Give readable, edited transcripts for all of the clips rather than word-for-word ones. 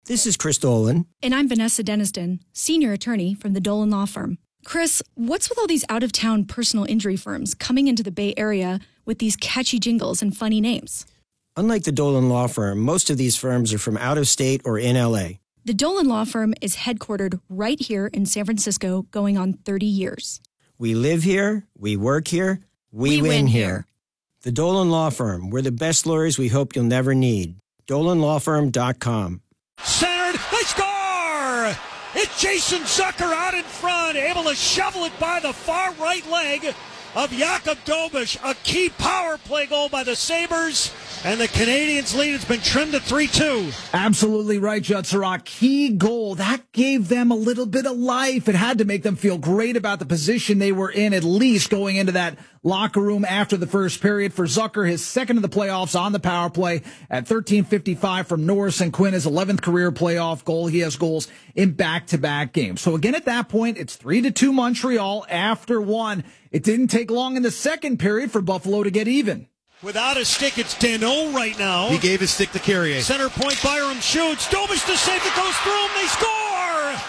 This is Chris Dolan. And I'm Vanessa Deniston, senior attorney from the Dolan Law Firm. Chris, what's with all these out-of-town personal injury firms coming into the Bay Area with these catchy jingles and funny names? Unlike the Dolan Law Firm, most of these firms are from out of state or in L.A. The Dolan Law Firm is headquartered right here in San Francisco, going on 30 years. We live here, we work here, we win here. The Dolan Law Firm, we're the best lawyers we hope you'll never need. DolanLawFirm.com. Centered, they score! It's Jason Zucker out in front, able to shovel it by the far right leg of Jakub Dobeš. A key power play goal by the Sabres, and the Canadiens' lead has been trimmed to 3-2. Absolutely right, Judd Surratt. Key goal. That gave them a little bit of life. It had to make them feel great about the position they were in, at least going into that locker room after the first period. For Zucker, his second of the playoffs on the power play at 13:55 from Norris and Quinn, his 11th career playoff goal. He has goals in back-to-back games. So again, at that point, it's 3-2 Montreal after one. It didn't take long in the second period for Buffalo to get even. Without a stick, it's Danault right now. He gave his stick to Carrier. Center point, Byram shoots. Dobeš to save that goes through him. They score!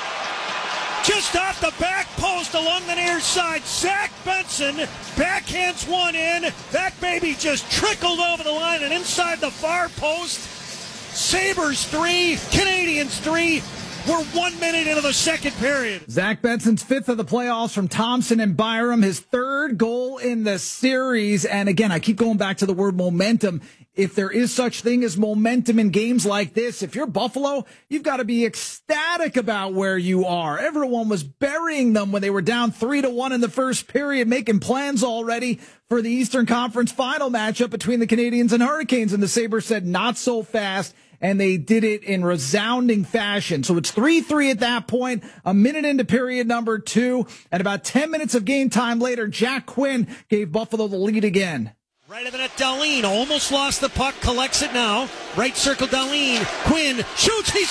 Just off the back post along the near side. Zach Benson backhands one in. That baby just trickled over the line and inside the far post. Sabres 3, Canadiens 3. We're 1 minute into the second period. Zach Benson's fifth of the playoffs from Thompson and Byram, his third goal in the series. And again, I keep going back to the word momentum. If there is such thing as momentum in games like this, if you're Buffalo, you've got to be ecstatic about where you are. Everyone was burying them when they were down 3-1 in the first period, making plans already for the Eastern Conference final matchup between the Canadiens and Hurricanes. And the Sabres said, not so fast. And they did it in resounding fashion. So it's 3-3 at that point, a minute into period number 2. And about 10 minutes of game time later, Jack Quinn gave Buffalo the lead again. Right of the net, Dahlin almost lost the puck, collects it now. Right circle, Dahlin. Quinn shoots, he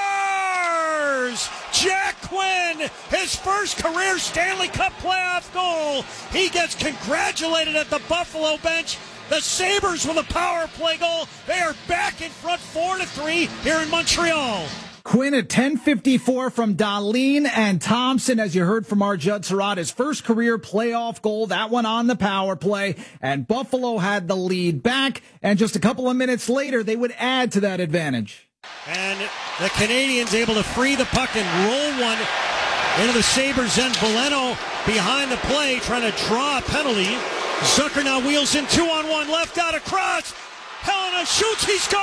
scores! Jack Quinn, his first career Stanley Cup playoff goal. He gets congratulated at the Buffalo bench. The Sabres with a power play goal. They are back in front 4-3 here in Montreal. Quinn at 10:54 from Dahlin and Thompson, as you heard from our Judd Surratt, his first career playoff goal, that one on the power play, and Buffalo had the lead back, and just a couple of minutes later, they would add to that advantage. And the Canadiens able to free the puck and roll one into the Sabres end. Veleno behind the play, trying to draw a penalty. Zucker now wheels in 2-on-1, left out across. Helena shoots, he scores!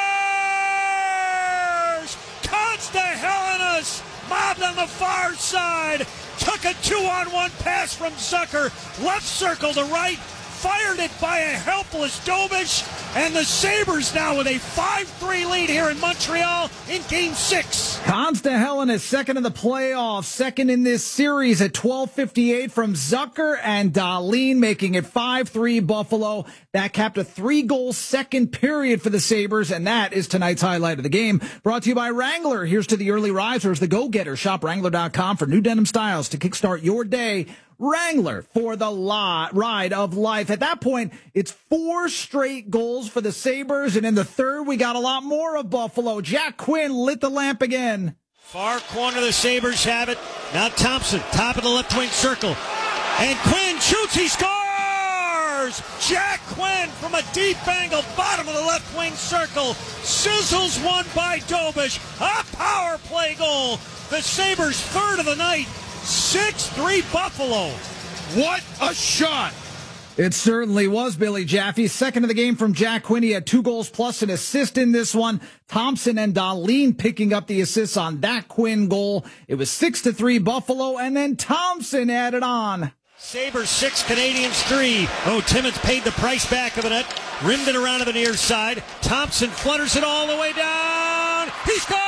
Consta Helenas mobbed on the far side. Took a 2-on-1 pass from Zucker. Left circle to right. Fired it by a helpless Dobeš. And the Sabres now with a 5-3 lead here in Montreal in Game 6. Consta Helenas, second of the playoffs, second in this series at 12:58 from Zucker and Dahlin, making it 5-3 Buffalo. That capped a 3-goal second period for the Sabres, and that is tonight's highlight of the game. Brought to you by Wrangler. Here's to the early risers, the go-getter. Shop Wrangler.com for new denim styles to kickstart your day. Wrangler for the ride of life. At that point, it's 4 straight goals for the Sabres, and in the third, we got a lot more of Buffalo. Jack Quinn lit the lamp again. Far corner, the Sabres have it. Now Thompson, top of the left wing circle. And Quinn shoots, he scores! Jack Quinn from a deep angle, bottom of the left wing circle. Sizzles one by Dobeš. A power play goal. The Sabres' third of the night. 6-3 Buffalo. What a shot! It certainly was, Billy Jaffe. Second of the game from Jack Quinn. He had 2 goals plus an assist in this one. Thompson and Dahlin picking up the assists on that Quinn goal. It was 6-3 Buffalo, and then Thompson added on. Sabres 6, Canadiens 3. Oh, Timmins paid the price back of the net. Rimmed it around to the near side. Thompson flutters it all the way down. He scores!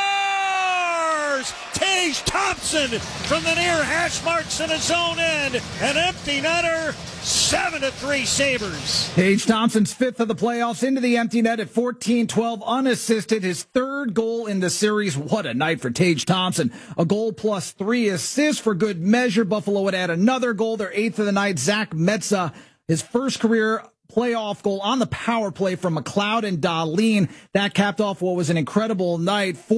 Tage Thompson from the near hash marks in his own end. An empty netter. 7-3 Sabres. Tage Thompson's fifth of the playoffs into the empty net at 14-12 unassisted. His third goal in the series. What a night for Tage Thompson. A goal plus 3 assists for good measure. Buffalo would add another goal, their 8th of the night. Zach Metza, his first career playoff goal on the power play from McLeod and Dahlin. That capped off what was an incredible night.